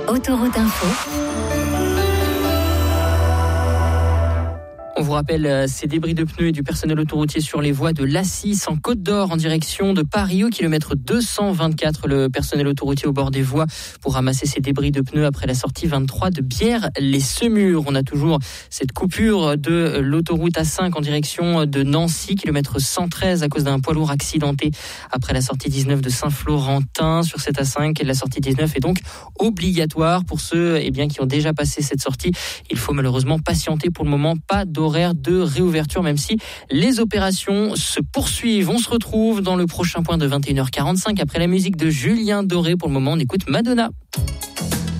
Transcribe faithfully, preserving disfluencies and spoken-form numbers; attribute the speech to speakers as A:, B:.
A: Autoroute Info.
B: On vous rappelle ces débris de pneus et du personnel autoroutier sur les voies de l'Assis en Côte d'Or en direction de Paris au kilomètre deux cent vingt-quatre. Le personnel autoroutier au bord des voies pour ramasser ces débris de pneus après la sortie vingt-trois de Bière-les-Semures. On a toujours cette coupure de l'autoroute A cinq en direction de Nancy, kilomètre cent treize à cause d'un poids lourd accidenté après la sortie dix-neuf de Saint-Florentin. Sur cette A cinq, la sortie dix-neuf est donc obligatoire pour ceux eh bien, qui ont déjà passé cette sortie. Il faut malheureusement patienter pour le moment, pas d'horaire de réouverture, même si les opérations se poursuivent. On se retrouve dans le prochain point de vingt et une heures quarante-cinq après la musique de Julien Doré. Pour le moment, on écoute Madonna.